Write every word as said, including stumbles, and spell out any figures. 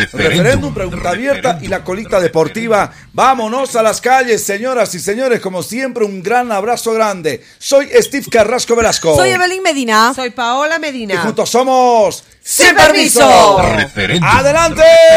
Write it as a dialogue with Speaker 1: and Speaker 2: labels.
Speaker 1: Referéndum, referéndum pregunta abierta y la colita deportiva. Vámonos a las calles, señoras y señores. Como siempre, un gran abrazo grande. Soy Steve Carrasco Velasco.
Speaker 2: Soy Evelyn Medina.
Speaker 3: Soy Paola Medina.
Speaker 1: Y juntos somos...
Speaker 2: ¡Sin permiso!
Speaker 1: ¡Adelante!